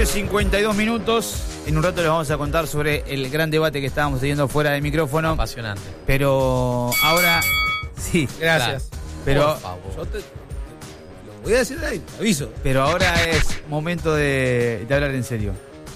19:52 minutos. En un rato les vamos a contar sobre el gran debate que estábamos teniendo fuera del micrófono. Apasionante. Pero ahora... Sí, Gracias. pero... Por favor. Yo te lo voy a decir ahí, aviso. Pero ahora es momento de hablar en serio.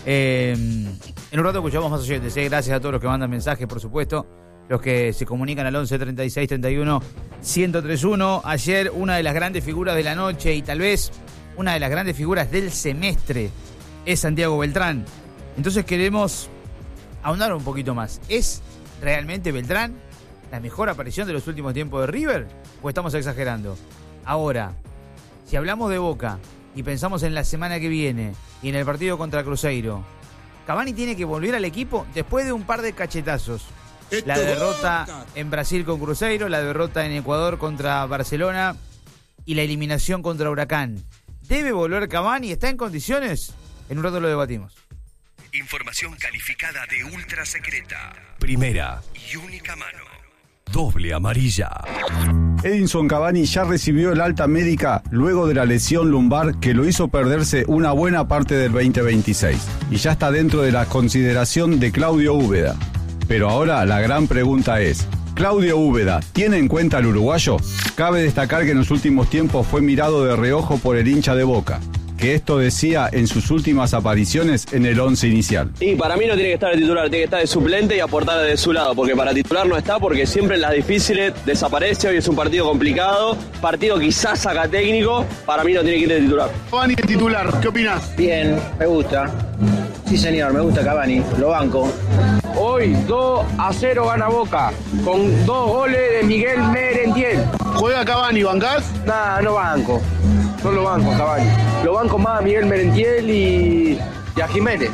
En un rato escuchamos más oyentes. Gracias a todos los que mandan mensajes, por supuesto. Los que se comunican al 11 36 31 1031. Ayer una de las grandes figuras de la noche y tal vez una de las grandes figuras del semestre es Santiago Beltrán. Entonces queremos ahondar un poquito más. ¿Es realmente Beltrán la mejor aparición de los últimos tiempos de River? ¿O estamos exagerando? Ahora, si hablamos de Boca y pensamos en la semana que viene y en el partido contra Cruzeiro, Cavani tiene que volver al equipo después de un par de cachetazos. La derrota en Brasil con Cruzeiro, la derrota en Ecuador contra Barcelona y la eliminación contra Huracán. ¿Debe volver Cavani? ¿Está en condiciones? En un rato lo debatimos. Información calificada de ultra secreta. Primera Y única mano. doble amarilla. Edinson Cavani ya recibió el alta médica luego de la lesión lumbar que lo hizo perderse una buena parte del 2026 y ya está dentro de la consideración de Claudio Úbeda. Pero ahora la gran pregunta es, ¿Claudio Úbeda tiene en cuenta al uruguayo? Cabe destacar que en los últimos tiempos fue mirado de reojo por el hincha de Boca, que esto decía en sus últimas apariciones en el 11 inicial. Y para mí no tiene que estar de titular, tiene que estar de suplente y aportar de su lado, porque para titular no está, porque siempre en las difíciles desaparece. Hoy es un partido complicado, partido quizás saca técnico, para mí no tiene que ir de titular. Cavani de titular, ¿qué opinas? Bien, me gusta. Sí, señor, me gusta Cavani, lo banco. Hoy 2-0 gana Boca, con 2 goles de Miguel Merentiel. ¿Juega Cavani, bancás? Nah, no banco, no lo banco a Cavani. Lo banco más a Miguel Merentiel y a Jiménez.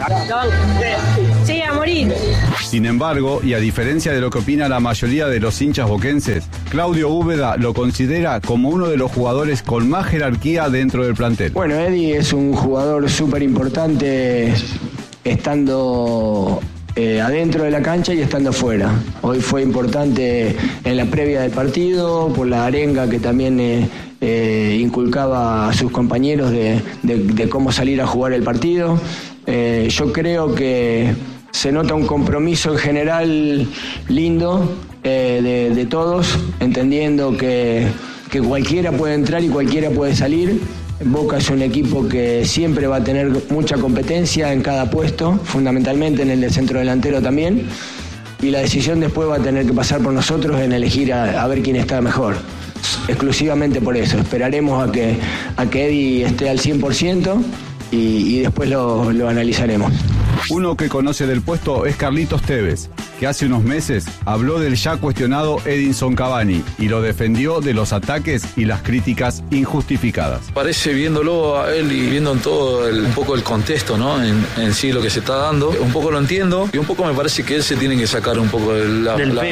Sí, a morir. Sin embargo, y a diferencia de lo que opina la mayoría de los hinchas boquenses, Claudio Úbeda lo considera como uno de los jugadores con más jerarquía dentro del plantel. Bueno, Eddie es un jugador súper importante estando adentro de la cancha y estando fuera. Hoy fue importante en la previa del partido, por la arenga que también inculcaba a sus compañeros de cómo salir a jugar el partido. Yo creo que se nota un compromiso en general lindo de todos, entendiendo que cualquiera puede entrar y cualquiera puede salir. Boca es un equipo que siempre va a tener mucha competencia en cada puesto, fundamentalmente en el de centro delantero también, y la decisión después va a tener que pasar por nosotros en elegir a ver quién está mejor. Exclusivamente por eso, esperaremos a que Eddie esté al 100% y después lo analizaremos. Uno que conoce del puesto es Carlitos Tevez, que hace unos meses habló del ya cuestionado Edinson Cavani y lo defendió de los ataques y las críticas injustificadas. Parece, viéndolo a él y viendo en todo un poco el contexto, ¿no? En sí lo que se está dando, un poco lo entiendo y un poco me parece que él se tiene que sacar un poco el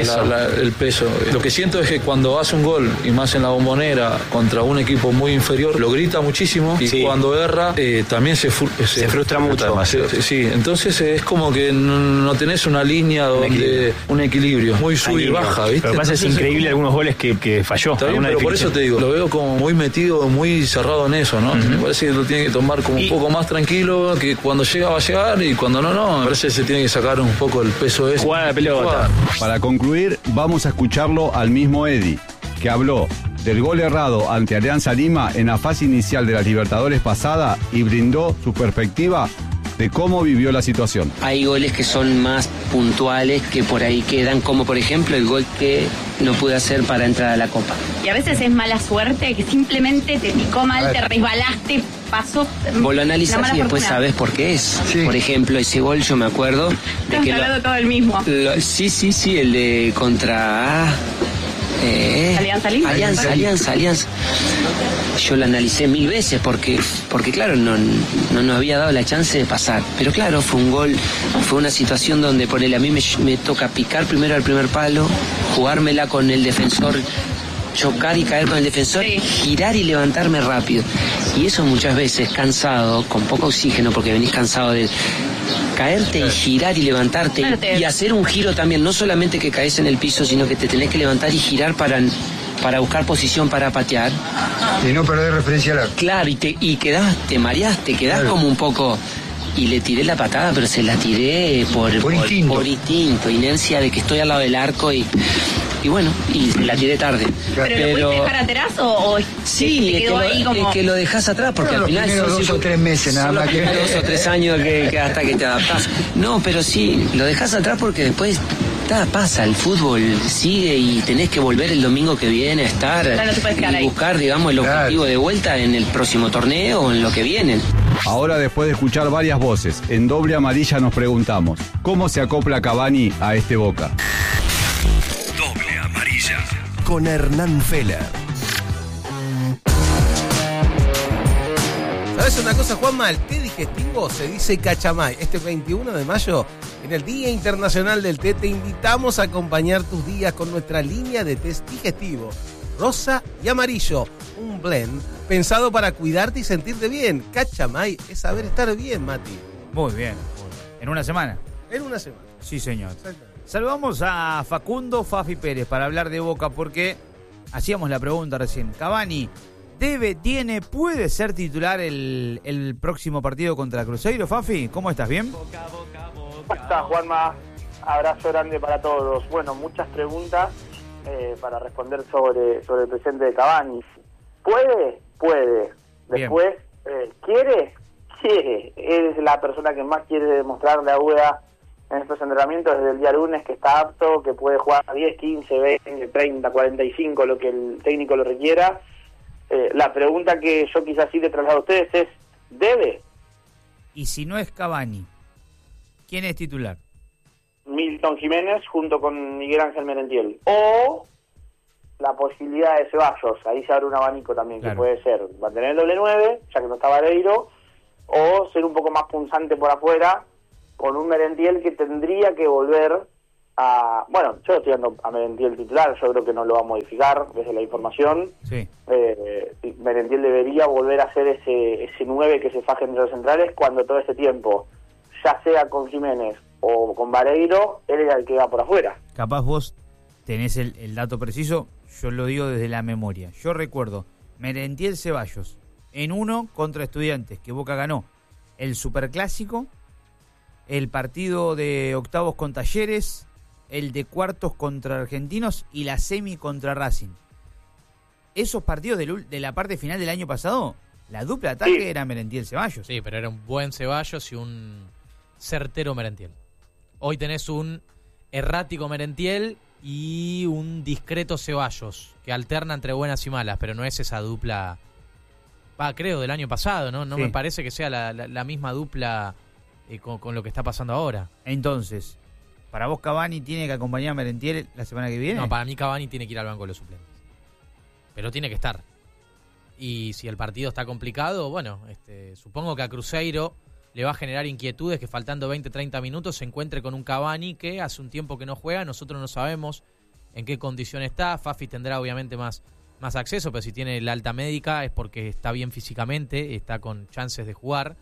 peso. Lo que siento es que cuando hace un gol, y más en la Bombonera, contra un equipo muy inferior, lo grita muchísimo y cuando erra también se frustra mucho. Sí, entonces es como que no tenés una línea donde un equilibrio muy sub y baja, ¿viste? Lo que pasa es increíble algunos goles que falló. Está bien, pero por eso te digo, lo veo como muy metido, muy cerrado en eso, ¿no? Me parece que lo tiene que tomar como un poco más tranquilo, que cuando llega va a llegar y cuando no. Me parece que se tiene que sacar un poco el peso ese. Jugar la pelota. Para concluir, vamos a escucharlo al mismo Eddie, que habló del gol errado ante Alianza Lima en la fase inicial de las Libertadores pasada y brindó su perspectiva de cómo vivió la situación. Hay goles que son más puntuales que por ahí quedan, como por ejemplo el gol que no pude hacer para entrar a la Copa. Y a veces es mala suerte, que simplemente te picó mal, te resbalaste, pasó. Vos lo analizás y después sabés por qué es. Sí. Por ejemplo, ese gol yo me acuerdo de que hablado todo el mismo. Sí, el de contra Alianza Lima. Alianza. Yo lo analicé 1000 veces porque claro, no nos había dado la chance de pasar. Pero claro, fue un gol, fue una situación donde ponele, a mí me toca picar primero al primer palo, jugármela con el defensor, chocar y caer con el defensor, girar y levantarme rápido. Y eso muchas veces, cansado, con poco oxígeno, porque venís cansado de caerte y girar y levantarte y hacer un giro también, no solamente que caes en el piso, sino que te tenés que levantar y girar para buscar posición para patear. Y no perder referencia al arco. Claro, y te mareás, te quedás como un poco y le tiré la patada, pero se la tiré por instinto, inercia de que estoy al lado del arco y bueno, y la tiré tarde. ¿Pero lo pudiste dejar atrás o sí, te quedó ahí como...? es que lo dejas atrás porque al final son 2 o 3 meses nada más. 2 o 3 años que hasta que te adaptás. No, pero sí, lo dejas atrás porque después pasa, el fútbol sigue y tenés que volver el domingo que viene a estar y buscar, digamos, el objetivo de vuelta en el próximo torneo o en lo que viene. Ahora, después de escuchar varias voces, en Doble Amarilla nos preguntamos, ¿cómo se acopla Cavani a este Boca? Doble Amarilla. Con Hernán Feller. ¿Sabes una cosa, Juanma? El té digestivo se dice cachamay. Este 21 de mayo, en el Día Internacional del Té, te invitamos a acompañar tus días con nuestra línea de té digestivo, rosa y amarillo. Un blend pensado para cuidarte y sentirte bien. Cachamay es saber estar bien, Mati. Muy bien. ¿En una semana? En una semana. Sí, señor. Saludamos a Facundo Fafi Pérez para hablar de Boca porque hacíamos la pregunta recién. Cavani puede ser titular el próximo partido contra Cruzeiro, Fafi. ¿Cómo estás? ¿Bien? ¿Cómo estás, Juanma? Abrazo grande para todos. Bueno, muchas preguntas para responder sobre el presente de Cavani. Puede. Después, ¿quiere? Es la persona que más quiere demostrarle a UDA en estos entrenamientos desde el día lunes, que está apto, que puede jugar 10, 15, 20, 30, 45, lo que el técnico lo requiera. La pregunta que yo quizás sí le traslado a ustedes es, ¿debe? Y si no es Cavani, ¿quién es titular? Milton Jiménez junto con Miguel Ángel Merentiel. O la posibilidad de Ceballos, ahí se abre un abanico también, claro, que puede ser mantener el doble 9, ya que no está Vareiro, o ser un poco más punzante por afuera, con un Merentiel que tendría que volver a... Bueno, yo estoy dando a Merentiel titular, yo creo que no lo va a modificar desde la información. Sí. Merentiel debería volver a ser ese 9 que se faje entre los centrales cuando todo este tiempo, ya sea con Jiménez o con Vareiro, él era el que va por afuera. Capaz vos tenés el dato preciso, yo lo digo desde la memoria. Yo recuerdo Merentiel Ceballos en uno contra Estudiantes, que Boca ganó el Superclásico, el partido de octavos con Talleres, el de cuartos contra Argentinos y la semi contra Racing. Esos partidos de la parte final del año pasado, la dupla de ataque era Merentiel Ceballos. Sí, pero era un buen Ceballos y un certero Merentiel. Hoy tenés un errático Merentiel y un discreto Ceballos, que alterna entre buenas y malas, pero no es esa dupla, creo, del año pasado, ¿no? No, sí, me parece que sea la misma dupla con lo que está pasando ahora. Entonces, ¿para vos Cavani tiene que acompañar a Merentiel la semana que viene? No, para mí Cavani tiene que ir al banco de los suplentes. Pero tiene que estar. Y si el partido está complicado, bueno, supongo que a Cruzeiro le va a generar inquietudes que faltando 20, 30 minutos se encuentre con un Cavani que hace un tiempo que no juega. Nosotros no sabemos en qué condición está. Fafi tendrá obviamente más acceso, pero si tiene la alta médica es porque está bien físicamente, está con chances de jugar.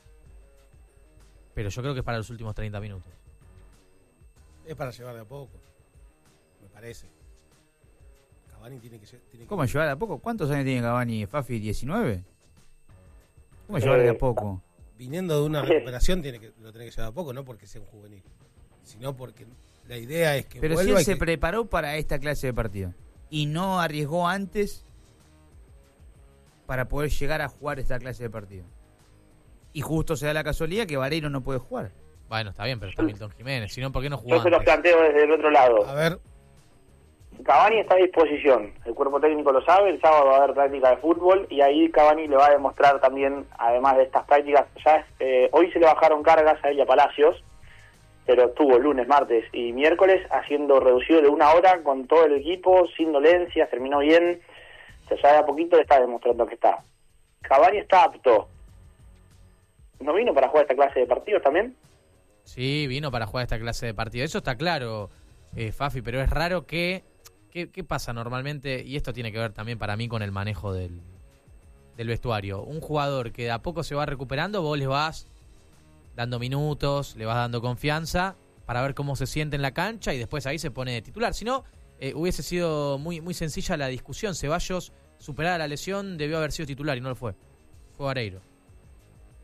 Pero yo creo que es para los últimos 30 minutos. Es para llevar de a poco, me parece. Cavani tiene que... ¿Cómo llevar de a poco? ¿Cuántos años tiene Cavani, Fafi? ¿19? ¿Cómo llevar de a poco? Viniendo de una recuperación lo tiene que llevar a poco, no porque sea un juvenil, sino porque la idea es que pero si él se preparó para esta clase de partido y no arriesgó antes para poder llegar a jugar esta clase de partido. Y justo se da la casualidad que Vareiro no puede jugar. Bueno, está bien, pero está Milton Jiménez. Si no, ¿por qué no jugó Yo se los planteo desde el otro lado. A ver. Cavani está a disposición. El cuerpo técnico lo sabe. El sábado va a haber práctica de fútbol. Y ahí Cavani le va a demostrar también, además de estas prácticas, hoy se le bajaron cargas a ella Palacios, pero estuvo lunes, martes y miércoles haciendo reducido de 1 hora con todo el equipo, sin dolencias, terminó bien. Ya de a poquito le está demostrando que está. Cavani está apto. ¿No vino para jugar esta clase de partidos también? Sí, vino para jugar esta clase de partidos. Eso está claro, Fafi, pero es raro que... ¿Qué pasa normalmente? Y esto tiene que ver también para mí con el manejo del vestuario. Un jugador que de a poco se va recuperando, vos le vas dando minutos, le vas dando confianza para ver cómo se siente en la cancha y después ahí se pone de titular. Si no, hubiese sido muy, muy sencilla la discusión. Ceballos, superada la lesión, debió haber sido titular y no lo fue. Fue Vareiro.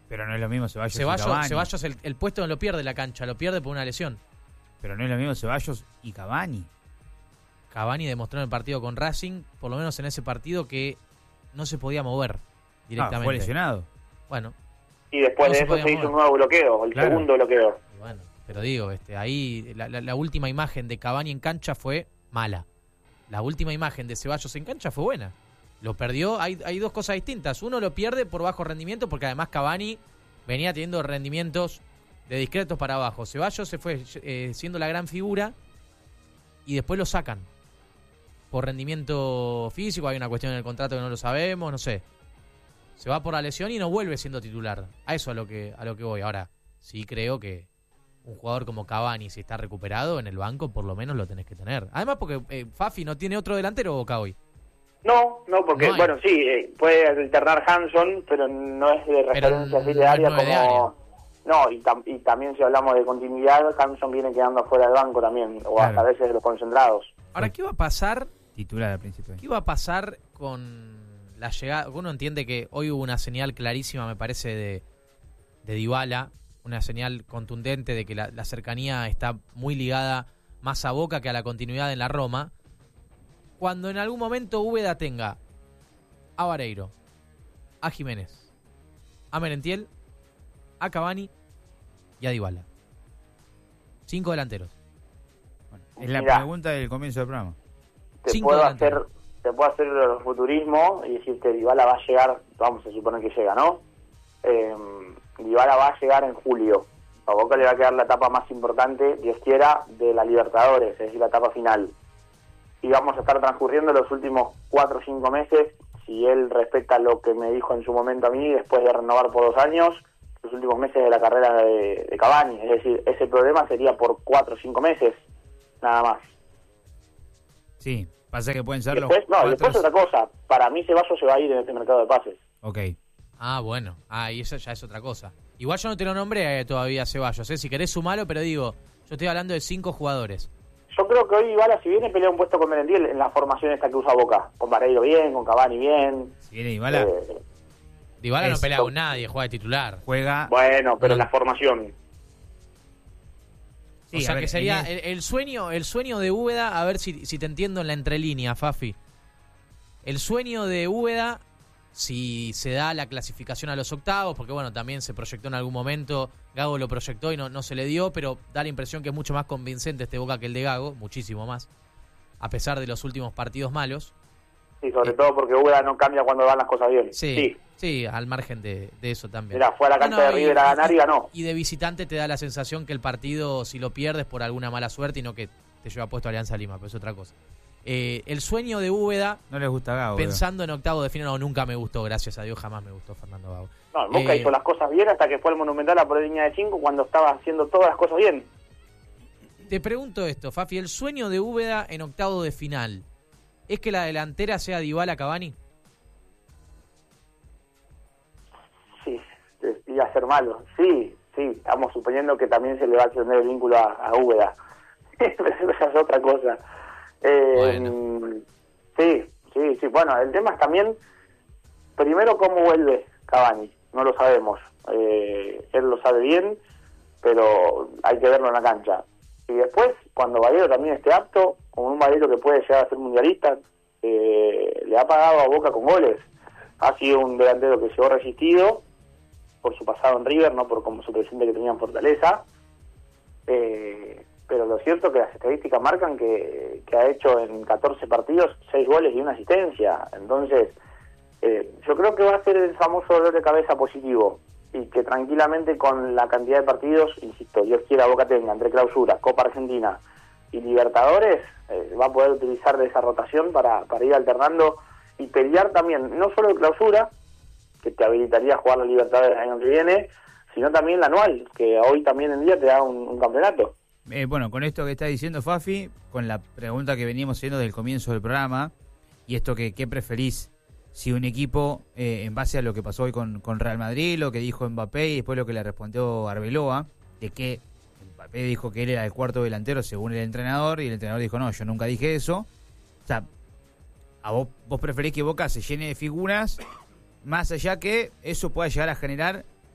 Pero no es lo mismo Ceballos y Cavani. Ceballos el puesto no lo pierde en la cancha, lo pierde por una lesión. Pero no es lo mismo Ceballos y Cavani. Cavani demostró en el partido con Racing, por lo menos en ese partido, que no se podía mover directamente. Fue lesionado. Bueno. Y después de eso se hizo un nuevo bloqueo, el segundo bloqueo. Bueno, pero digo, ahí la última imagen de Cavani en cancha fue mala. La última imagen de Ceballos en cancha fue buena. Lo perdió, hay dos cosas distintas. Uno lo pierde por bajo rendimiento, porque además Cavani venía teniendo rendimientos de discretos para abajo. Ceballos se fue siendo la gran figura y después lo sacan. Por rendimiento físico, hay una cuestión en el contrato que no lo sabemos, no sé. Se va por la lesión y no vuelve siendo titular. A eso a lo que voy. Ahora, sí creo que un jugador como Cavani, si está recuperado en el banco, por lo menos lo tenés que tener. Además porque Fafi no tiene otro delantero, Boca hoy. No, porque, no bueno, sí, puede alternar Hanson, pero no es de referencia así de área como... No, y también si hablamos de continuidad, Hanson viene quedando afuera del banco también, o hasta a veces de los concentrados. Ahora, ¿qué va a pasar? Titular al principio. ¿Qué va a pasar con la llegada? Uno entiende que hoy hubo una señal clarísima, me parece, de Dybala, una señal contundente de que la cercanía está muy ligada más a Boca que a la continuidad en la Roma. Cuando en algún momento Úbeda tenga a Vareiro, a Jiménez, a Merentiel, a Cavani y a Dybala. 5 delanteros. Bueno, es la pregunta del comienzo del programa. Te puedo hacer el futurismo y decirte Dybala va a llegar, vamos a suponer que llega, ¿no? Dybala va a llegar en julio. A Boca le va a quedar la etapa más importante, Dios quiera, de la Libertadores, es decir, la etapa final. Y vamos a estar transcurriendo los últimos 4 o 5 meses, si él respeta lo que me dijo en su momento a mí, después de renovar por 2 años, los últimos meses de la carrera de Cavani. Es decir, ese problema sería por 4 o 5 meses, nada más. Sí, pasa que pueden ser después, los... después otra cosa, para mí Ceballos se va a ir en este mercado de pases. Ok. Ah, bueno, y eso ya es otra cosa. Igual yo no te lo nombré todavía Ceballos, si querés sumarlo, pero digo, yo estoy hablando de 5 jugadores. Yo creo que hoy Dybala, si viene, pelea un puesto con Merentiel en la formación esta que usa Boca. Con Vareiro bien, con Cavani bien. Si viene Dybala... Dybala no pelea con nadie, juega de titular. Juega... Bueno, pero en la formación... Sí, o sea que sería el sueño de Úbeda, a ver si te entiendo en la entrelínea, Fafi. El sueño de Úbeda, si se da la clasificación a los octavos, porque bueno, también se proyectó en algún momento, Gago lo proyectó y no se le dio, pero da la impresión que es mucho más convincente este Boca que el de Gago, muchísimo más, a pesar de los últimos partidos malos. Sí, sobre todo porque Úbeda no cambia cuando van las cosas bien. Sí, al margen de eso también. Mirá, fue a la cancha de River a ganar y ganó. Y de visitante te da la sensación que el partido, si lo pierdes por alguna mala suerte y no que te lleva puesto Alianza Lima, pero es otra cosa. El sueño de Úbeda... No les gusta Gago. Pensando en octavo de final, nunca me gustó, gracias a Dios, jamás me gustó Fernando Gago. No, Boca hizo las cosas bien hasta que fue al Monumental a por línea de 5 cuando estaba haciendo todas las cosas bien. Te pregunto esto, Fafi, el sueño de Úbeda en octavo de final, ¿es que la delantera sea Dybala Cavani? Sí, iba a ser malo. Sí, estamos suponiendo que también se le va a extender el vínculo a Úbeda. Esa es otra cosa. Bueno. Sí. Bueno, el tema es también, primero, cómo vuelve Cavani. No lo sabemos. Él lo sabe bien, pero hay que verlo en la cancha. Y después, cuando Vareiro también esté apto, con un Vareiro que puede llegar a ser mundialista, le ha pagado a Boca con goles. Ha sido un delantero que llegó resistido por su pasado en River, no por como su presente que tenía en Fortaleza. Pero lo cierto es que las estadísticas marcan que ha hecho en 14 partidos 6 goles y 1 asistencia. Entonces, yo creo que va a ser el famoso dolor de cabeza positivo y que tranquilamente con la cantidad de partidos, insisto, Dios quiera Boca tenga entre Clausura, Copa Argentina y Libertadores, va a poder utilizar de esa rotación para ir alternando y pelear también, no solo el Clausura, que te habilitaría a jugar la Libertadores el año que viene, sino también la anual, que hoy también en día te da un campeonato. Bueno, con esto que está diciendo Fafi, con la pregunta que veníamos haciendo desde el comienzo del programa, y esto que ¿qué preferís? Si un equipo, en base a lo que pasó hoy con Real Madrid, lo que dijo Mbappé y después lo que le respondió Arbeloa, de que Mbappé dijo que él era el cuarto delantero según el entrenador, y el entrenador dijo, no, yo nunca dije eso. O sea, a vos preferís que Boca se llene de figuras, más allá que eso pueda llegar a generar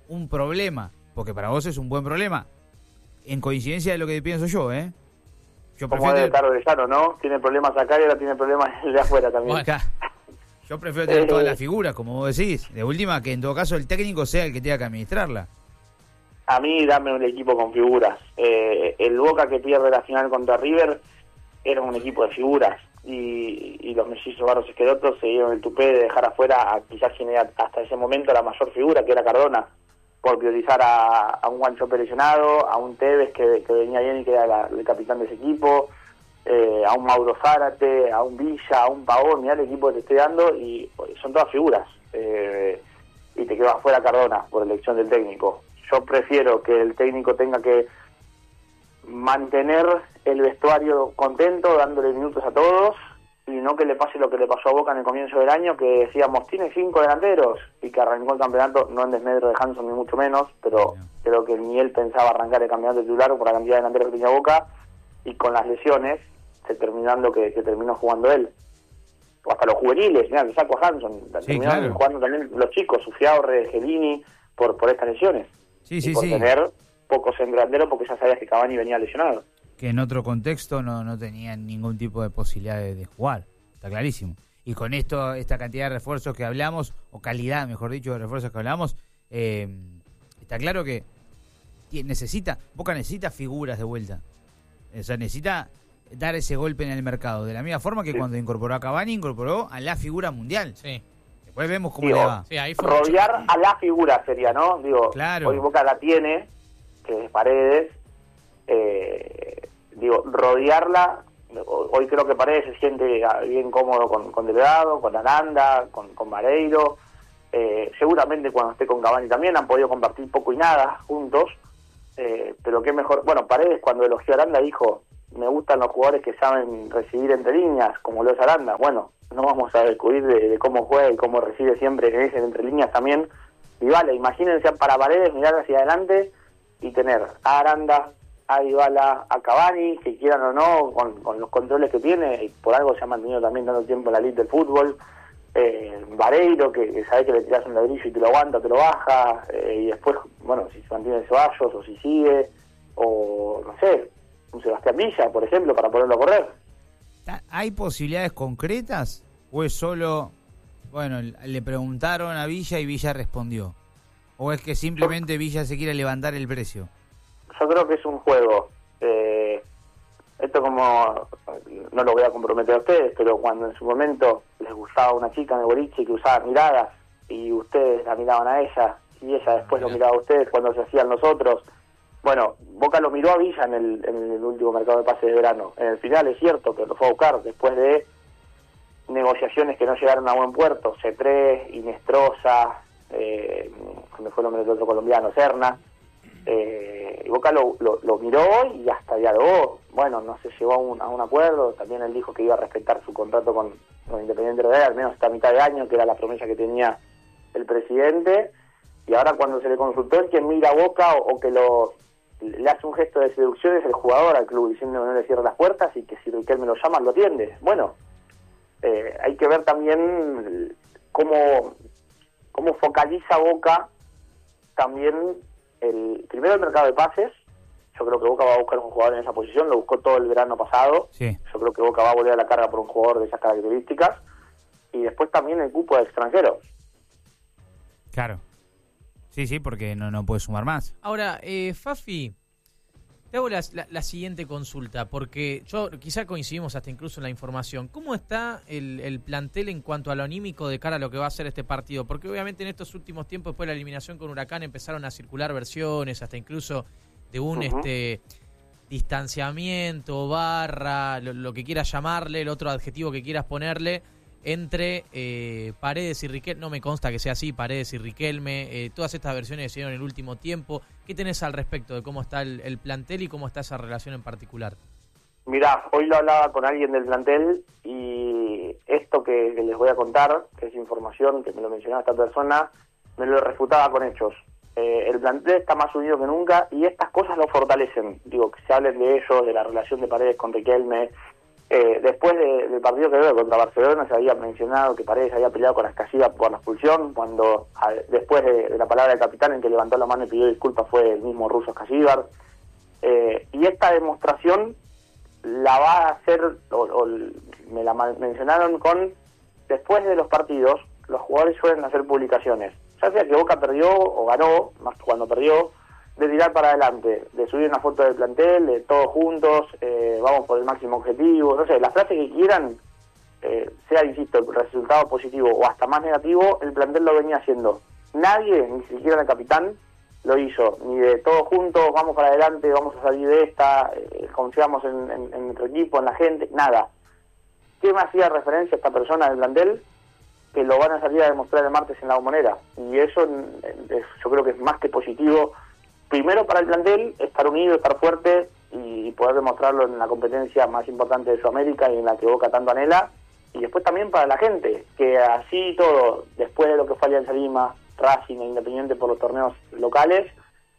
un problema, porque para vos es un buen problema, en coincidencia de lo que pienso yo, Yo Como prefiero debe estar Orellano, ¿no? Tiene problemas acá y ahora tiene problemas el de afuera también. Bueno, yo prefiero tener todas las figuras, como vos decís. De última, que en todo caso el técnico sea el que tenga que administrarla. A mí, dame un equipo con figuras. El Boca que pierde la final contra River era un equipo de figuras. Y los mellizos Barros Esqueloto se dieron el tupé de dejar afuera a quizás quien era hasta ese momento la mayor figura, que era Cardona, por priorizar a un Guancho lesionado, a un Tevez que venía bien y que era el capitán de ese equipo, a un Mauro Zárate, a un Villa, a un Pavón. Mirá el equipo que te estoy dando y son todas figuras. Y te quedó afuera Cardona por elección del técnico. Yo prefiero que el técnico tenga que mantener el vestuario contento, dándole minutos a todos, y no que le pase lo que le pasó a Boca en el comienzo del año, que decíamos, tiene 5 delanteros, y que arrancó el campeonato, no en desmedro de Hanson ni mucho menos, pero creo que ni él pensaba arrancar el campeonato titular por la cantidad de delanteros que tenía Boca, y con las lesiones, terminando que terminó jugando él. O hasta los juveniles, mirá, le saco a Hanson, terminaron jugando también los chicos, Sufiaurre, Gelini, por estas lesiones. Y por tener pocos delanteros, porque ya sabías que Cavani venía lesionado. Que en otro contexto no tenían ningún tipo de posibilidad de jugar, está clarísimo. Y con esta cantidad de refuerzos que hablamos, o calidad, mejor dicho, de refuerzos que hablamos, está claro que Boca necesita figuras de vuelta. O sea, necesita dar ese golpe en el mercado. De la misma forma que cuando incorporó a Cavani, incorporó a la figura mundial. Sí. Después vemos cómo le va. Sí, ahí rodear a la figura sería, ¿no? Digo, claro. Hoy Boca la tiene, que es Paredes. Rodearla. Hoy creo que Paredes se siente bien cómodo con Delgado, con Aranda, con Vareiro. Seguramente cuando esté con Cavani también han podido compartir poco y nada juntos. Pero qué mejor. Bueno, Paredes cuando elogió a Aranda dijo: me gustan los jugadores que saben recibir entre líneas, como lo es Aranda. Bueno, no vamos a descubrir de cómo juega y cómo recibe siempre en ese entre líneas también. Y vale, imagínense para Paredes mirar hacia adelante y tener a Aranda, a Dybala, a Cavani, que quieran o no, con los controles que tiene, y por algo se ha mantenido también dando tiempo en la elite del fútbol. Vareiro, que sabe que le tiras un ladrillo y te lo aguanta, te lo baja, y después, bueno, si se mantiene Ceballos o si sigue, o no sé, un Sebastián Villa, por ejemplo, para ponerlo a correr. ¿Hay posibilidades concretas o es solo, bueno, le preguntaron a Villa y Villa respondió? ¿O es que simplemente Villa se quiere levantar el precio? Yo creo que es un juego. Esto como, no lo voy a comprometer a ustedes, pero cuando en su momento les gustaba una chica en el boliche que usaba miradas y ustedes la miraban a ella y ella después lo miraba a ustedes cuando se hacían los otros. Bueno, Boca lo miró a Villa en el último mercado de pases de verano. En el final es cierto que lo fue a buscar después de negociaciones que no llegaron a buen puerto. C3, Inestrosa, me fue el nombre del otro colombiano, Serna. Y Boca lo miró y hasta dialogó. Bueno, no se llegó a un acuerdo. También él dijo que iba a respetar su contrato con Independiente de al menos hasta mitad de año, que era la promesa que tenía el presidente. Y ahora cuando se le consultó, el que mira a Boca o que le hace un gesto de seducción es el jugador al club, diciendo que no le cierra las puertas y que si Riquelme lo llama, lo atiende. Bueno, hay que ver también cómo focaliza Boca también primero el mercado de pases. Yo creo que Boca va a buscar un jugador en esa posición, lo buscó todo el verano pasado. Sí. Yo creo que Boca va a volver a la carga por un jugador de esas características. Y después también el cupo de extranjeros. Claro. Sí, porque no puede sumar más. Ahora, Fafi, te hago la siguiente consulta, porque quizá coincidimos hasta incluso en la información. ¿Cómo está el plantel en cuanto a lo anímico de cara a lo que va a ser este partido? Porque obviamente en estos últimos tiempos, después de la eliminación con Huracán, empezaron a circular versiones, hasta incluso de un distanciamiento, lo que quieras llamarle, el otro adjetivo que quieras ponerle, entre Paredes y Riquelme. No me consta que sea así, Paredes y Riquelme, todas estas versiones se dieron en el último tiempo. ¿Qué tenés al respecto de cómo está el plantel y cómo está esa relación en particular? Mirá, hoy lo hablaba con alguien del plantel y esto que les voy a contar, que es información que me lo mencionaba esta persona, me lo refutaba con hechos. El plantel está más unido que nunca y estas cosas lo fortalecen. Digo, que se hablen de ellos, de la relación de Paredes con Riquelme, Después del partido que contra Barcelona se había mencionado que Paredes había peleado con Ascasiba por la expulsión, cuando después de la palabra del capitán en que levantó la mano y pidió disculpas fue el mismo ruso Ascasiba. Y esta demostración la va a hacer, me la mencionaron con, después de los partidos, los jugadores suelen hacer publicaciones, ya sea que Boca perdió o ganó, más cuando perdió, de tirar para adelante, de subir una foto del plantel, de todos juntos, vamos por el máximo objetivo, no sé, la frase que quieran, sea, insisto, el resultado positivo o hasta más negativo, el plantel lo venía haciendo. Nadie, ni siquiera el capitán, lo hizo, ni de todos juntos, vamos para adelante, vamos a salir de esta, confiamos en nuestro equipo, en la gente, nada. ¿Qué me hacía referencia esta persona del plantel? Que lo van a salir a demostrar el martes en La Bombonera, y eso yo creo que es más que positivo. Primero para el plantel, estar unido, estar fuerte y poder demostrarlo en la competencia más importante de Sudamérica y en la que Boca tanto anhela. Y después también para la gente, que así todo, después de lo que fue Alianza Lima, Racing e Independiente por los torneos locales,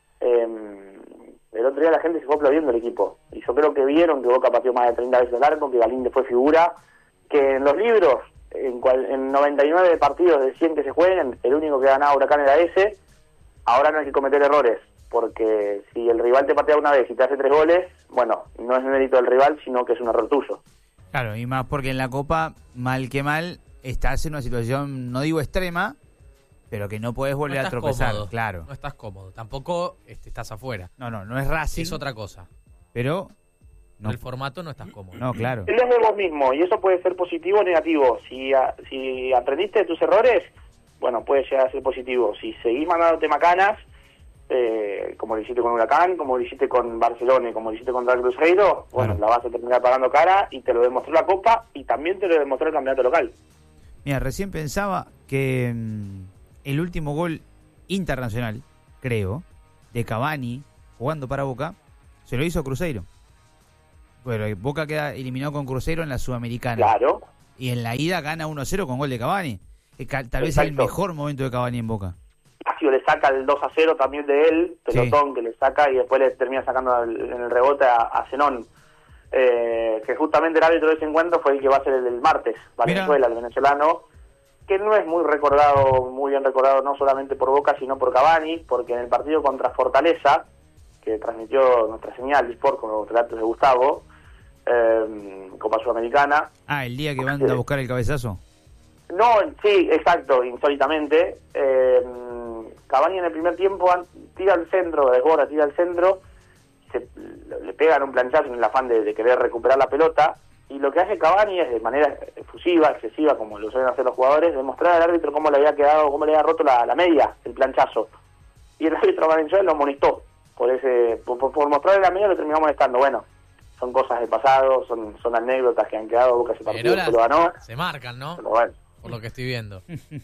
el otro día la gente se fue aplaudiendo el equipo. Y yo creo que vieron que Boca pateó más de 30 veces el arco, que Galíndez fue figura, que en los libros, en 99 partidos de 100 que se jueguen, el único que ganaba Huracán era ese. Ahora no hay que cometer errores, porque si el rival te patea una vez y te hace 3 goles, bueno, no es mérito del rival, sino que es un error tuyo. Claro, y más porque en la Copa, mal que mal, estás en una situación, no digo extrema, pero que no podés volver a tropezar, cómodo, claro. No estás cómodo, tampoco estás afuera. No es Racing. Es otra cosa. Pero no. El formato no estás cómodo. No, claro. Es de vos mismo, y eso puede ser positivo o negativo. Si aprendiste de tus errores, bueno, puede llegar a ser positivo. Si seguís mandándote macanas, como lo hiciste con Huracán, como lo hiciste con Barcelona y como lo hiciste contra el Cruzeiro, bueno, la vas a terminar pagando cara, y te lo demostró la Copa y también te lo demostró el campeonato local. Mira, recién pensaba que el último gol internacional, creo, de Cavani jugando para Boca, se lo hizo Cruzeiro. Bueno, Boca queda eliminado con Cruzeiro en la Sudamericana. Claro. Y en la ida gana 1-0 con gol de Cavani. Tal vez es el mejor momento de Cavani en Boca. Lazio le saca el 2-0 también de él, pelotón sí, que le saca y después le termina sacando en el rebote a Zenón. Que justamente el árbitro de ese encuentro fue el que va a ser el martes, Valenzuela, el venezolano, que no es muy bien recordado no solamente por Boca, sino por Cavani, porque en el partido contra Fortaleza, que transmitió nuestra señal de Sport con los relatos de Gustavo, Copa Sudamericana. Ah, el día que van a buscar el cabezazo. No, sí, exacto, insólitamente. Cavani en el primer tiempo tira al centro, desborda, tira al centro, le pegan un planchazo en el afán de querer recuperar la pelota, y lo que hace Cavani es de manera efusiva, excesiva, como lo suelen hacer los jugadores, demostrar al árbitro cómo le había quedado, cómo le había roto la media, el planchazo. Y el árbitro Valenzuela lo amonestó por mostrarle la media, lo terminó amonestando. Bueno, son cosas del pasado, son anécdotas que han quedado. Boca ese partido se lo ganó. Se marcan, ¿no? Pero bueno. Por lo que estoy viendo.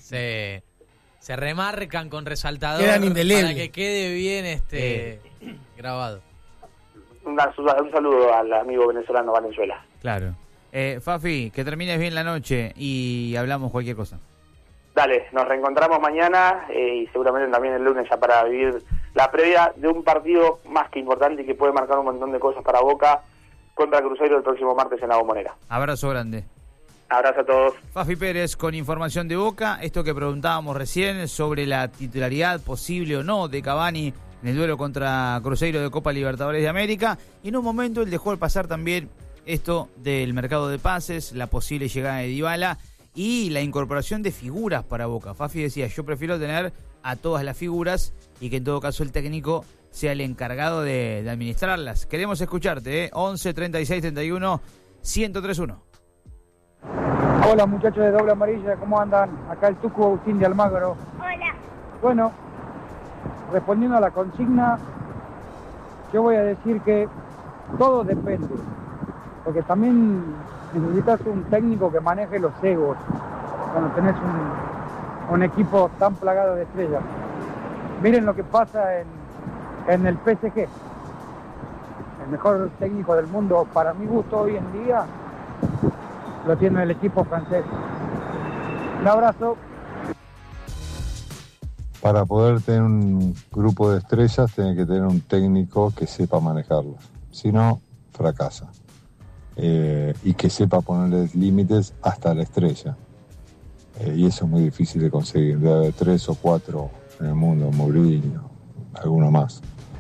Se remarcan con resaltador para que quede bien grabado. Un saludo al amigo venezolano Valenzuela. Claro. Fafi, que termines bien la noche y hablamos cualquier cosa. Dale, nos reencontramos mañana y seguramente también el lunes ya para vivir la previa de un partido más que importante y que puede marcar un montón de cosas para Boca contra Cruzeiro el próximo martes en La Bombonera. Abrazo grande. Abrazo a todos. Fafi Pérez con información de Boca. Esto que preguntábamos recién sobre la titularidad posible o no de Cavani en el duelo contra Cruzeiro de Copa Libertadores de América. Y en un momento él dejó pasar también esto del mercado de pases, la posible llegada de Dybala y la incorporación de figuras para Boca. Fafi decía, yo prefiero tener a todas las figuras y que en todo caso el técnico sea el encargado de administrarlas. Queremos escucharte, 11 36 31 1031. Hola muchachos de Doble Amarilla, ¿cómo andan? Acá el Tucu Agustín de Almagro. Hola. Bueno, respondiendo a la consigna, yo voy a decir que todo depende, porque también necesitas un técnico que maneje los egos cuando tenés un equipo tan plagado de estrellas. Miren lo que pasa en el PSG. El mejor técnico del mundo, para mi gusto hoy en día, lo tiene el equipo francés. Un abrazo. Para poder tener un grupo de estrellas, tiene que tener un técnico que sepa manejarlos. Si no, fracasa. y que sepa ponerle límites hasta la estrella. Y eso es muy difícil de conseguir. Debe haber 3 o 4 en el mundo, Mourinho, alguno más.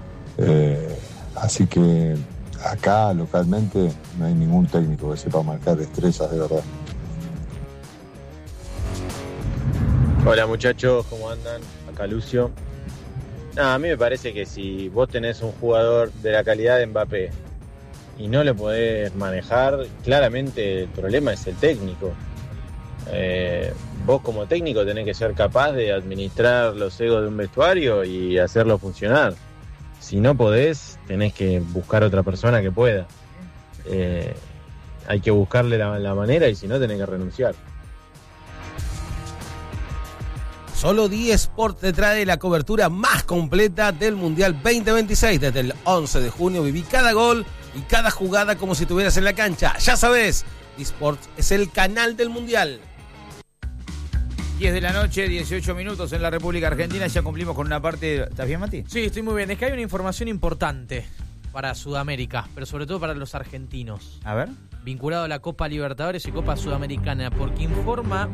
Así que acá localmente no hay ningún técnico que sepa marcar estrellas de verdad. Hola muchachos, ¿cómo andan? Acá Lucio. A mí me parece que si vos tenés un jugador de la calidad de Mbappé y no lo podés manejar, claramente el problema es el técnico. Vos como técnico tenés que ser capaz de administrar los egos de un vestuario y hacerlo funcionar. Si no podés, tenés que buscar otra persona que pueda. Hay que buscarle la manera y si no, tenés que renunciar. Solo 10 Sport te trae la cobertura más completa del Mundial 2026. Desde el 11 de junio viví cada gol y cada jugada como si estuvieras en la cancha. Ya sabes, eSports es el canal del Mundial. 10 de la noche, 18 minutos en la República Argentina. Ya cumplimos con una parte. ¿Estás bien, Mati? Sí, estoy muy bien. Es que hay una información importante para Sudamérica, pero sobre todo para los argentinos. A ver. Vinculado a la Copa Libertadores y Copa Sudamericana, porque informa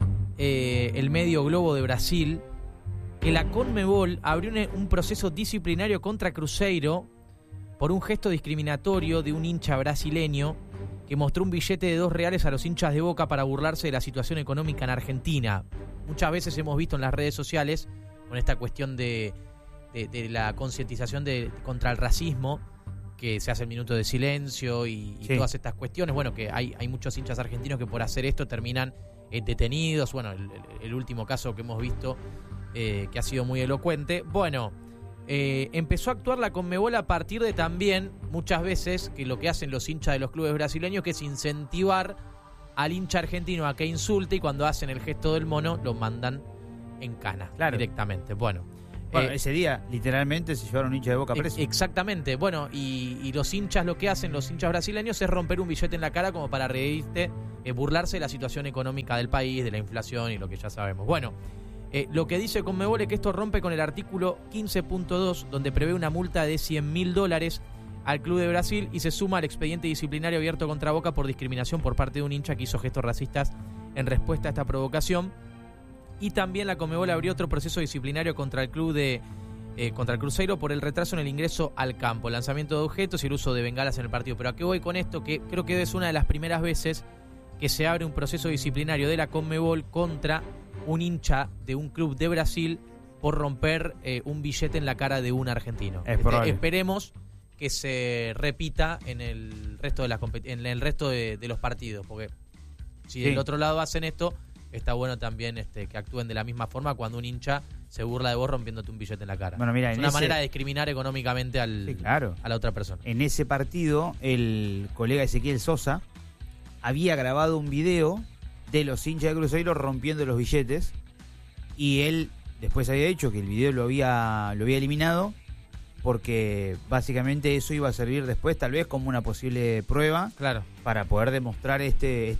el medio Globo de Brasil que la Conmebol abrió un proceso disciplinario contra Cruzeiro por un gesto discriminatorio de un hincha brasileño que mostró un billete de $2 a los hinchas de Boca para burlarse de la situación económica en Argentina. Muchas veces hemos visto en las redes sociales, con esta cuestión de la concientización contra el racismo, que se hace el minuto de silencio y todas estas cuestiones. Bueno, que hay muchos hinchas argentinos que por hacer esto terminan detenidos. Bueno, el último caso que hemos visto, que ha sido muy elocuente. Bueno, empezó a actuar la Conmebol a partir de también, muchas veces, que lo que hacen los hinchas de los clubes brasileños, que es incentivar al hincha argentino a que insulte, y cuando hacen el gesto del mono, lo mandan en cana directamente. Bueno, ese día, literalmente, se llevaron un hincha de Boca preso. Exactamente. Bueno, y los hinchas, lo que hacen los hinchas brasileños es romper un billete en la cara como para reírte, burlarse de la situación económica del país, de la inflación y lo que ya sabemos. Bueno, lo que dice Conmebol es que esto rompe con el artículo 15.2, donde prevé una multa de $100.000 al Club de Brasil y se suma al expediente disciplinario abierto contra Boca por discriminación por parte de un hincha que hizo gestos racistas en respuesta a esta provocación. Y también la Conmebol abrió otro proceso disciplinario contra el club contra el Cruzeiro por el retraso en el ingreso al campo, el lanzamiento de objetos y el uso de bengalas en el partido. Pero ¿a qué voy con esto? Que creo que es una de las primeras veces que se abre un proceso disciplinario de la Conmebol contra un hincha de un club de Brasil por romper un billete en la cara de un argentino. Esperemos que se repita en el resto de los partidos, porque si del otro lado hacen esto, está bueno también que actúen de la misma forma cuando un hincha se burla de vos rompiéndote un billete en la cara. Bueno, mira, es una manera de discriminar económicamente a la otra persona. En ese partido, el colega Ezequiel Sosa había grabado un video de los hinchas de Cruzeiro rompiendo los billetes, y él después había dicho que el video lo había eliminado porque básicamente eso iba a servir después tal vez como una posible prueba para poder demostrar este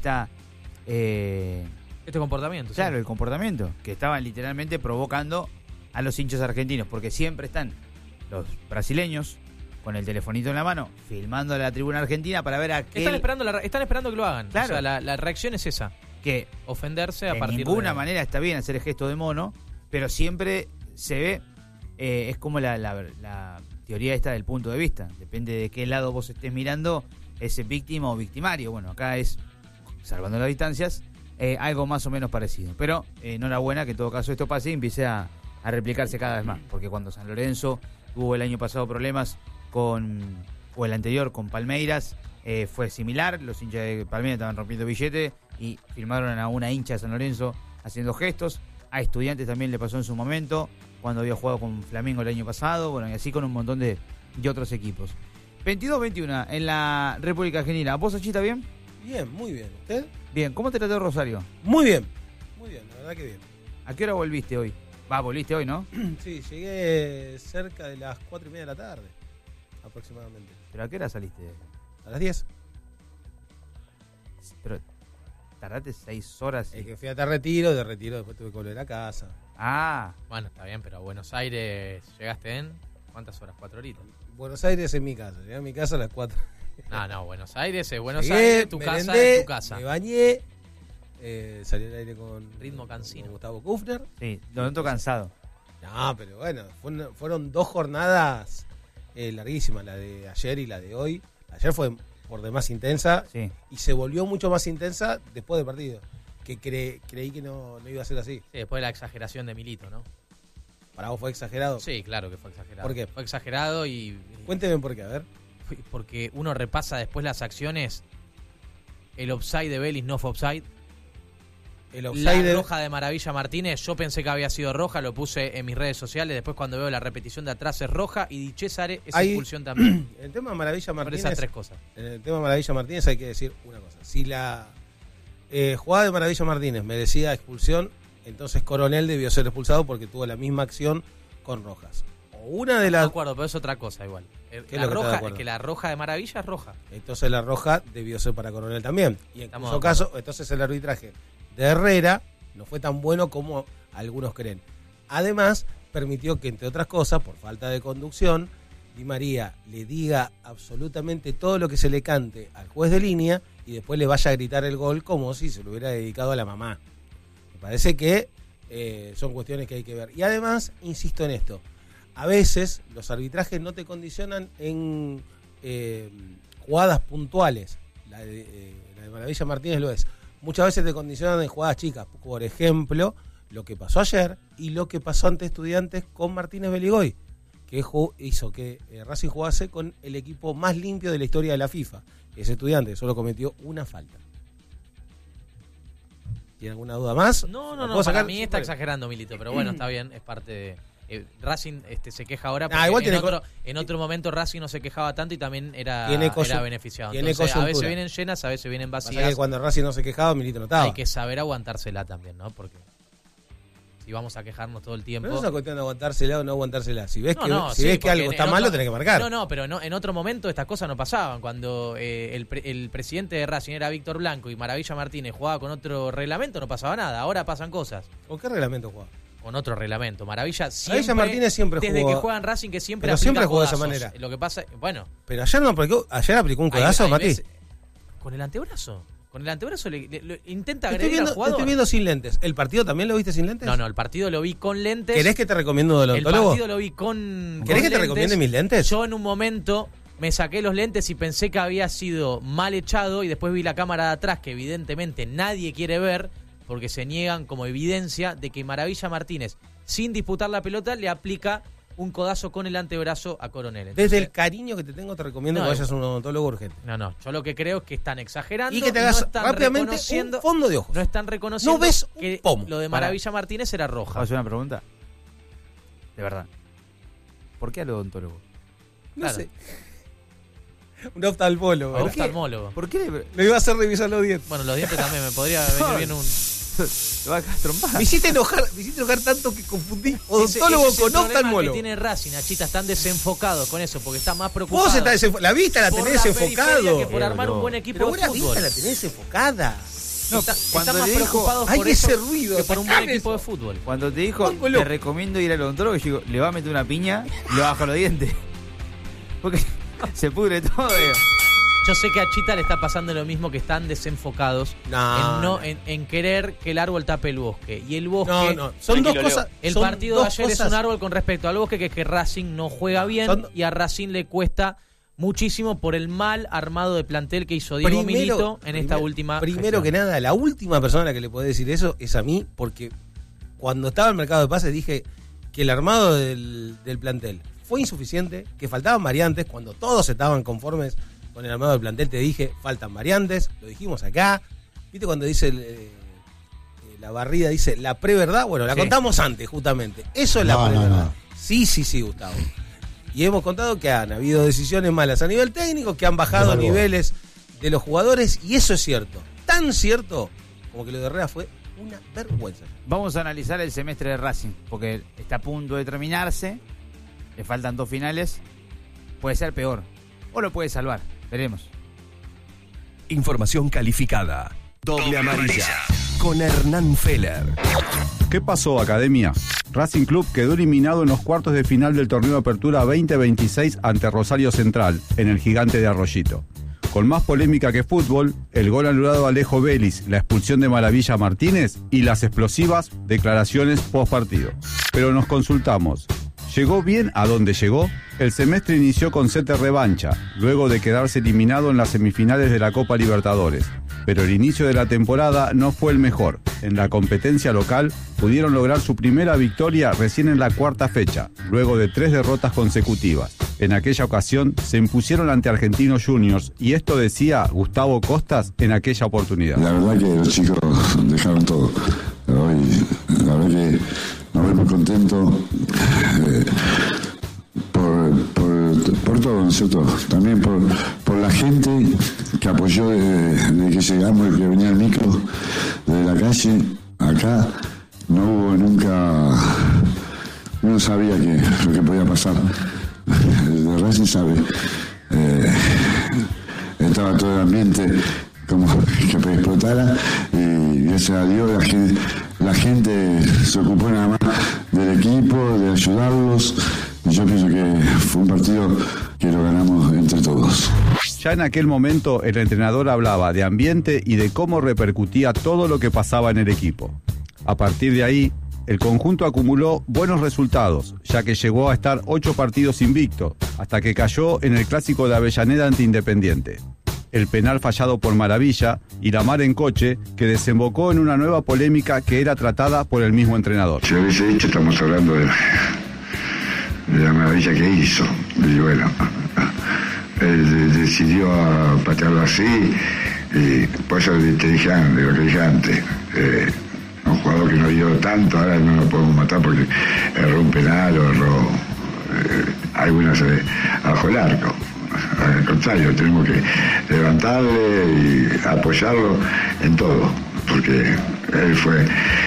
comportamiento. Claro, el comportamiento que estaban literalmente provocando a los hinchas argentinos, porque siempre están los brasileños con el telefonito en la mano, filmando a la tribuna argentina para ver a qué... Están esperando que lo hagan. Claro. O sea, la reacción es esa. Que ofenderse a partir de... De ninguna manera está bien hacer el gesto de mono, pero siempre se ve... es como la teoría esta del punto de vista. Depende de qué lado vos estés mirando, es víctima o victimario. Bueno, acá es, salvando las distancias, algo más o menos parecido. Pero enhorabuena que en todo caso esto pase y empiece a replicarse cada vez más. Porque cuando San Lorenzo tuvo el año pasado problemas o el anterior con Palmeiras, fue similar. Los hinchas de Palmeiras estaban rompiendo billetes y firmaron a una hincha de San Lorenzo haciendo gestos. A Estudiantes también le pasó en su momento, cuando había jugado con Flamengo el año pasado. Bueno, y así con un montón de otros equipos. 22-21 en la República Argentina. ¿Vos, Achita, bien? Bien, muy bien. ¿Usted? Bien. ¿Cómo te trató Rosario? Muy bien. Muy bien, la verdad que bien. ¿A qué hora volviste hoy? Volviste hoy, ¿no? Sí, llegué cerca de las 4:30 de la tarde, aproximadamente. ¿Pero a qué hora saliste? A las 10. Pero tardaste 6 horas. Es que fui a Retiro, de Retiro después tuve que volver a casa. Bueno, está bien, pero a Buenos Aires llegaste en... ¿Cuántas horas? 4 horitas. Buenos Aires en mi casa. Llegué a mi casa a las 4. No, Buenos Aires es Buenos Llegué, Aires, tu merendé, casa es tu casa. Me bañé, salí al aire con Ritmo cansino. con Gustavo Kufner. Sí, lo noto cansado. No, pero bueno, fueron 2 jornadas larguísimas, la de ayer y la de hoy. Ayer fue por demás intensa y se volvió mucho más intensa después del partido. Que creí que no iba a ser así. Sí, después de la exageración de Milito, ¿no? ¿Para vos fue exagerado? Sí, claro que fue exagerado. ¿Por qué? Fue exagerado y... Cuénteme por qué, a ver. Porque uno repasa después las acciones. El offside de Vélez no fue offside. El offside la roja de Maravilla Martínez, yo pensé que había sido roja, lo puse en mis redes sociales. Después cuando veo la repetición de atrás es roja y Di Cesare es expulsión también. El tema de Maravilla Martínez... Por esas 3 cosas. En el tema de Maravilla Martínez hay que decir una cosa. Si la jugada de Maravilla Martínez merecía expulsión, entonces Coronel debió ser expulsado porque tuvo la misma acción con Rojas. O una de las... No de acuerdo, pero es otra cosa igual. La roja, es que la roja de Maravilla es roja. Entonces la roja debió ser para Coronel también. Y en su caso, entonces el arbitraje de Herrera no fue tan bueno como algunos creen. Además, permitió que, entre otras cosas, por falta de conducción, Di María le diga absolutamente todo lo que se le cante al juez de línea y después le vaya a gritar el gol como si se lo hubiera dedicado a la mamá. Me parece que son cuestiones que hay que ver. Y además, insisto en esto, a veces los arbitrajes no te condicionan en jugadas puntuales. La de Maravilla Martínez lo es. Muchas veces te condicionan en jugadas chicas. Por ejemplo, lo que pasó ayer y lo que pasó ante Estudiantes con Martínez Beligoy, que hizo que Racing jugase con el equipo más limpio de la historia de la FIFA. Ese Estudiante solo cometió una falta. ¿Tiene alguna duda más? No, para mí está exagerando Milito, pero bueno, está bien, es parte de... Racing se queja ahora porque en otro momento Racing no se quejaba tanto y también era beneficiado. Entonces, a veces vienen llenas, a veces vienen vacías. Pasa que cuando Racing no se quejaba, Milito no estaba. Hay que saber aguantársela también, ¿no? Porque si vamos a quejarnos todo el tiempo... No es una cuestión de aguantársela o no aguantársela. Si ves que algo está mal, lo tenés que marcar. No, pero en otro momento estas cosas no pasaban. Cuando el presidente de Racing era Víctor Blanco y Maravilla Martínez jugaba con otro reglamento, no pasaba nada. Ahora pasan cosas. ¿Con qué reglamento jugaba? Con otro reglamento. Maravilla Martínez siempre jugó. Desde que juegan Racing, que siempre pero siempre jugó de esa manera. Lo que pasa, bueno. Pero ayer aplicó un codazo, Mati. Con el antebrazo. Con el antebrazo le intenta agredir al jugador. Estoy viendo sin lentes. ¿El partido también lo viste sin lentes? No, el partido lo vi con lentes. ¿Querés que te recomiendo un odontólogo? El partido lo vi con ¿Querés que te recomiende mis lentes? Yo en un momento me saqué los lentes y pensé que había sido mal echado y después vi la cámara de atrás que evidentemente nadie quiere ver porque se niegan como evidencia de que Maravilla Martínez, sin disputar la pelota, le aplica un codazo con el antebrazo a Coronel. Entonces, desde el cariño que te tengo te recomiendo que vayas a un odontólogo urgente. No, yo lo que creo es que están exagerando y que te hagas no están rápidamente un fondo de ojos. No están reconociendo no ves que pomo. Lo de Maravilla Martínez era roja. ¿Puedo hacer una pregunta? De verdad. ¿Por qué al odontólogo? No sé. Un oftalmólogo. ¿Por qué? Le iba a hacer revisar los dientes. Bueno, los dientes también me podría venir bien un... Te va a trompar. Me hiciste enojar tanto que confundí odontólogo con oftalmólogo. Que tiene Racing, Achita, están desenfocados con eso porque está más preocupado. Vos estás la vista la tenés desenfocado. Que por armar un buen equipo de fútbol. La vista la tenés desenfocada. No, están más preocupados hay por que eso ese ruido, que por un buen equipo de fútbol. Cuando te dijo, te recomiendo ir al odontólogo, yo digo, le va a meter una piña y le bajo los dientes. Porque se pudre todo. Yo sé que a Chita le está pasando lo mismo, que están desenfocados en querer que el árbol tape el bosque. Y el bosque... Son dos cosas. El partido de ayer es un árbol con respecto al bosque, que es que Racing no juega bien y a Racing le cuesta muchísimo por el mal armado de plantel que hizo Diego Milito en esta última Primero que nada, la última persona a la que le podés decir eso es a mí, porque cuando estaba en el mercado de pases dije que el armado del plantel fue insuficiente, que faltaban variantes, cuando todos estaban conformes con el armado del plantel te dije, faltan variantes, lo dijimos acá. ¿Viste cuando dice la barrida, dice la preverdad? Bueno, la contamos antes, justamente. Eso es la preverdad. Sí, Gustavo. Y hemos contado que han habido decisiones malas a nivel técnico, que han bajado niveles de los jugadores, y eso es cierto. Tan cierto como que lo de Herrera fue una vergüenza. Vamos a analizar el semestre de Racing, porque está a punto de terminarse, le faltan 2 finales, puede ser peor, o lo puede salvar. Veremos. Información calificada. Doble amarilla. Con Hernán Feller. ¿Qué pasó, Academia? Racing Club quedó eliminado en los cuartos de final del torneo de Apertura 2026 ante Rosario Central, en el Gigante de Arroyito. Con más polémica que fútbol, el gol anulado a Alejo Vélez, la expulsión de Maravilla Martínez y las explosivas declaraciones post partido. Pero nos consultamos, ¿llegó bien a donde llegó? El semestre inició con set de revancha, luego de quedarse eliminado en las semifinales de la Copa Libertadores. Pero el inicio de la temporada no fue el mejor. En la competencia local pudieron lograr su primera victoria recién en la cuarta fecha, luego de 3 derrotas consecutivas. En aquella ocasión se impusieron ante Argentinos Juniors y esto decía Gustavo Costas en aquella oportunidad. La verdad que los chicos dejaron todo. Hoy, la verdad que me voy muy contento por todo, ¿no es cierto? También por la gente que apoyó desde que llegamos, que venía el micro de la calle. Acá no hubo nunca, uno sabía lo que podía pasar. De Racing sabe, estaba todo el ambiente como que explotara y gracias a Dios la gente se ocupó nada más del equipo, de ayudarlos. Y yo pienso que fue un partido que lo ganamos entre todos. Ya en aquel momento el entrenador hablaba de ambiente y de cómo repercutía todo lo que pasaba en el equipo. A partir de ahí, el conjunto acumuló buenos resultados, ya que llegó a estar 8 partidos invicto, hasta que cayó en el clásico de Avellaneda ante Independiente. El penal fallado por Maravilla y la mar en coche, que desembocó en una nueva polémica que era tratada por el mismo entrenador. Si lo hubiese dicho, estamos hablando de la maravilla que hizo. Y bueno, él decidió patearlo así, y por eso te dije antes, lo que dije antes. Un jugador que no dio tanto, ahora no lo podemos matar porque erró un penal o erró algunas abajo el arco. Al contrario, tenemos que levantarle y apoyarlo en todo, porque él fue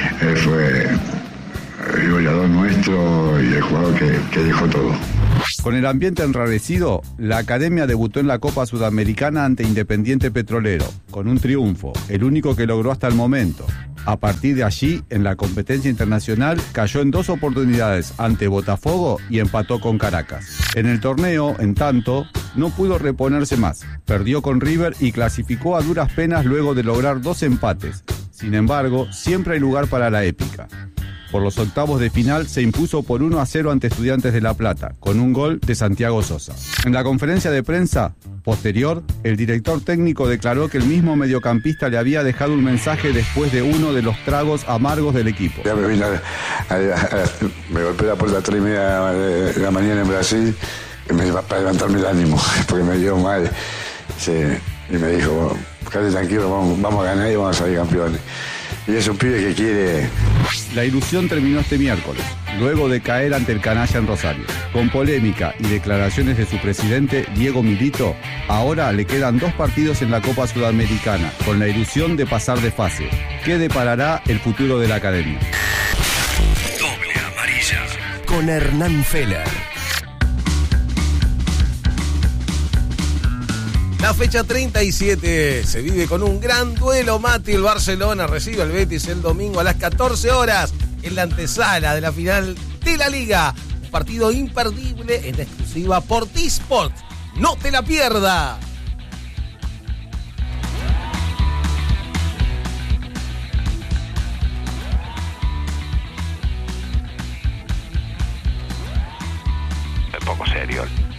el goleador nuestro y el jugador que dejó todo. Con el ambiente enrarecido, la academia debutó en la Copa Sudamericana ante Independiente Petrolero, con un triunfo, el único que logró hasta el momento. A partir de allí, en la competencia internacional, cayó en 2 oportunidades ante Botafogo y empató con Caracas. En el torneo, en tanto, no pudo reponerse más. Perdió con River y clasificó a duras penas luego de lograr 2 empates. Sin embargo, siempre hay lugar para la épica. Por los octavos de final se impuso por 1-0 ante Estudiantes de La Plata, con un gol de Santiago Sosa. En la conferencia de prensa posterior, el director técnico declaró que el mismo mediocampista le había dejado un mensaje después de uno de los tragos amargos del equipo. Ya me vine me golpeé la puerta a 3:30 de la mañana en Brasil para levantarme el ánimo, porque me dio mal. Sí, y me dijo, quédate tranquilo, vamos a ganar y vamos a salir campeones. Y es un pibe que quiere. La ilusión terminó este miércoles, luego de caer ante el canalla en Rosario. Con polémica y declaraciones de su presidente, Diego Milito, ahora le quedan 2 partidos en la Copa Sudamericana, con la ilusión de pasar de fase. ¿Qué deparará el futuro de la academia? Doble amarilla. Con Hernán Feller. La fecha 37 se vive con un gran duelo. Mati, el Barcelona recibe al Betis el domingo a las 14 horas en la antesala de la final de la Liga. Un partido imperdible en exclusiva por T-Sport. ¡No te la pierdas! Es poco serio.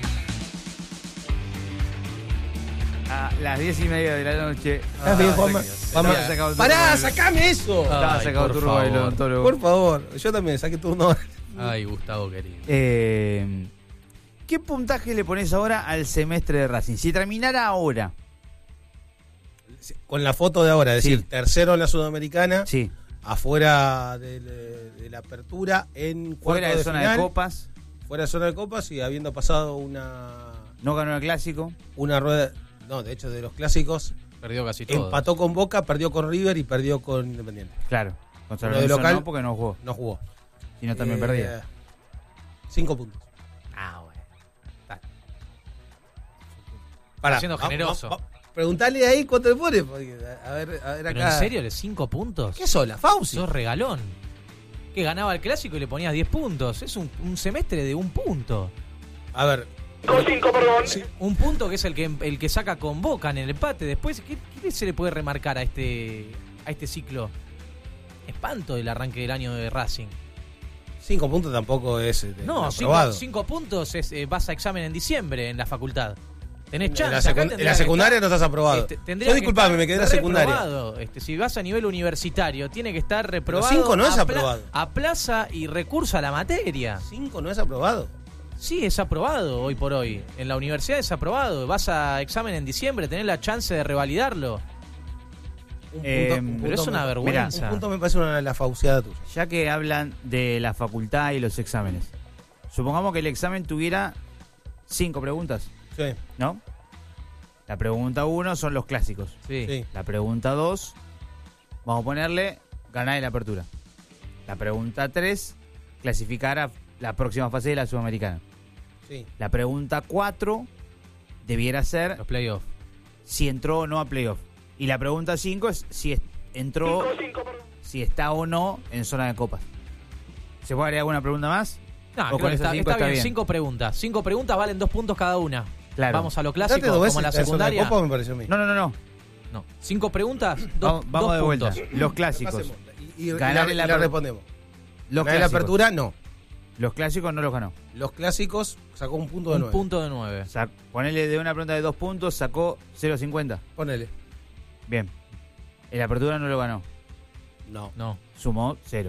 A las 10:30 de la noche. ¡Pará, sacame eso! Estaba sacado turbo el odontólogo. Por favor, yo también saqué turno. Ay, Gustavo querido. ¿Qué puntaje le pones ahora al semestre de Racing? Si terminara ahora. Con la foto de ahora, es decir, Sí. tercero en la Sudamericana. Sí. Afuera de la apertura, en cuarto Fuera de zona final, de copas. Fuera de zona de copas y habiendo pasado una. No ganó el clásico. Una rueda. No, de hecho, de los clásicos. Perdió casi todo. Empató con Boca, perdió con River y perdió con Independiente. Claro. Contra Pero de Lorenzo local no, porque no jugó. No jugó. Y no también perdía. 5 puntos. Ah, bueno. Pará, siendo generoso. Preguntale ahí cuánto le pone. Porque, a ver ¿Pero acá. en serio, 5 puntos? ¿Qué sola? Fauci. Sos regalón. Que ganaba el clásico y le ponías 10 puntos. Es un semestre de 1 punto. A ver, Un punto que es el que saca con Boca en el empate. Después, ¿qué se le puede remarcar a este ciclo? Espanto del arranque del año de Racing. 5 puntos tampoco es No, aprobado. 5 puntos vas a examen en diciembre en la facultad. Tenés chance. En la secundaria no estás aprobado. Yo disculpame, me quedé en la secundaria. Si vas a nivel universitario, tiene que estar reprobado. 5 no es aprobado. Aplaza y recursa la materia. 5 no es aprobado. Sí, es aprobado hoy por hoy. En la universidad es aprobado. Vas a examen en diciembre, tenés la chance de revalidarlo. Pero es una vergüenza. Un punto me parece la fauciada tuya. Ya que hablan de la facultad y los exámenes, supongamos que el examen tuviera 5 preguntas. Sí. ¿No? La pregunta 1 son los clásicos. Sí. La pregunta 2, vamos a ponerle ganar en la apertura. La pregunta 3, clasificar a la próxima fase de la Sudamericana. Sí. La pregunta 4 debiera ser los playoffs. Si entró o no a playoff. Y la pregunta 5 es si entró, si está o no en zona de copas. ¿Se puede agregar alguna pregunta más? No, creo que está bien. 5 preguntas. 5 preguntas valen 2 puntos cada una. Claro. Vamos a lo clásico, como la secundaria. De copa me pareció a mí. No. 5 preguntas, 2 vamos puntos. de vuelta. Los clásicos. Y ganar en la respondemos. Los en la apertura, no. Los clásicos no los ganó. Los clásicos sacó un punto de 9. Un punto de 9. Ponele de una pregunta de 2 puntos, sacó 0.50. Ponele. Bien. En la apertura no lo ganó. No. Sumó 0.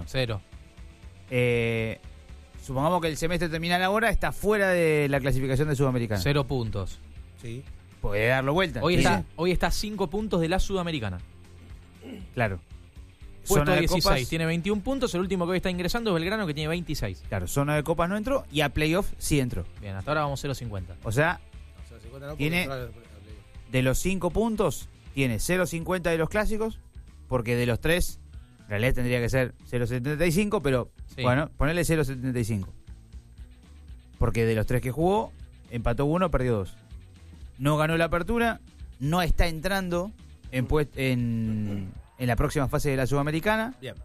Supongamos que el semestre termina ahora, está fuera de la clasificación de Sudamericana. 0 puntos. Sí. Puede darlo vuelta. Hoy está 5 puntos de la Sudamericana. Claro. Puesto Zona de 16, copas, tiene 21 puntos. El último que hoy está ingresando es Belgrano, que tiene 26. Claro, zona de copas no entró y a playoff sí entró. Bien, hasta ahora vamos 0.50. O sea, tiene de los 5 puntos, tiene 0.50 de los clásicos, porque de los 3, en realidad tendría que ser 0.75, pero sí. Bueno, ponerle 0.75. Porque de los 3 que jugó, empató 1, perdió 2. No ganó la apertura, no está entrando en la próxima fase de la Sudamericana. Bien.